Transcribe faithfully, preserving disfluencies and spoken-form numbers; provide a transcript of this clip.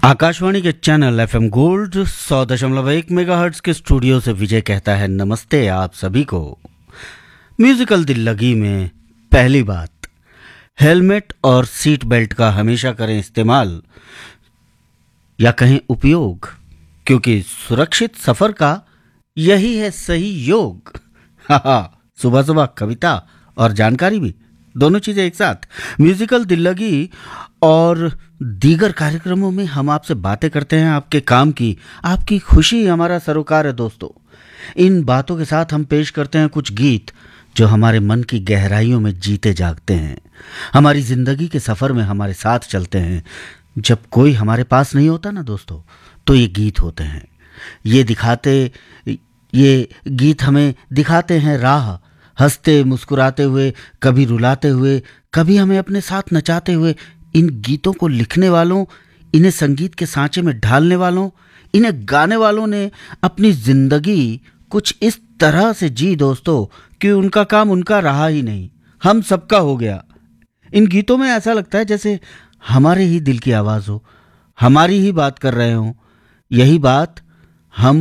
आकाशवाणी के channel F M gold सौ दशमलव एक मेगा हर्ट्ज के स्टूडियो से विजय कहता है नमस्ते आप सभी को। म्यूजिकल दिल लगी में पहली बात, हेलमेट और सीट बेल्ट का हमेशा करें इस्तेमाल या कहें उपयोग, क्योंकि सुरक्षित सफर का यही है सही योग। हा सुबह सुबह कविता और जानकारी भी, दोनों चीजें एक साथ। म्यूजिकल दिल लगी और दीगर कार्यक्रमों में हम आपसे बातें करते हैं आपके काम की, आपकी खुशी हमारा सरोकार है दोस्तों। इन बातों के साथ हम पेश करते हैं कुछ गीत जो हमारे मन की गहराइयों में जीते जागते हैं, हमारी जिंदगी के सफर में हमारे साथ चलते हैं। जब कोई हमारे पास नहीं होता ना दोस्तों, तो ये गीत होते हैं। ये दिखाते ये गीत हमें दिखाते हैं राह, हंसते मुस्कुराते हुए, कभी रुलाते हुए, कभी हमें अपने साथ नचाते हुए। इन गीतों को लिखने वालों, इन्हें संगीत के सांचे में ढालने वालों, इन्हें गाने वालों ने अपनी जिंदगी कुछ इस तरह से जी दोस्तों कि उनका काम उनका रहा ही नहीं, हम सबका हो गया। इन गीतों में ऐसा लगता है जैसे हमारे ही दिल की आवाज हो, हमारी ही बात कर रहे हो। यही बात हम